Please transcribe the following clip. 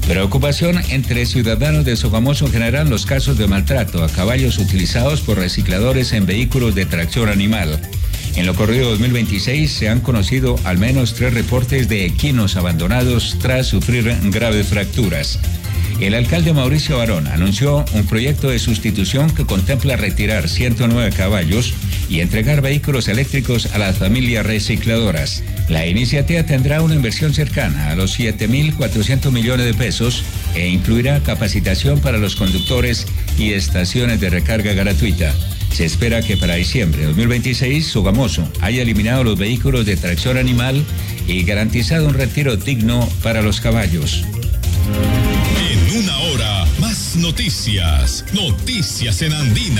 Preocupación entre ciudadanos de Sogamoso generan los casos de maltrato a caballos utilizados por recicladores en vehículos de tracción animal. En lo corrido 2026 se han conocido al menos 3 reportes de equinos abandonados tras sufrir graves fracturas. El alcalde Mauricio Barón anunció un proyecto de sustitución que contempla retirar 109 caballos y entregar vehículos eléctricos a las familias recicladoras. La iniciativa tendrá una inversión cercana a los 7.400 millones de pesos e incluirá capacitación para los conductores y estaciones de recarga gratuita. Se espera que para diciembre de 2026 Sogamoso haya eliminado los vehículos de tracción animal y garantizado un retiro digno para los caballos. En una hora, más noticias. Noticias en Andina.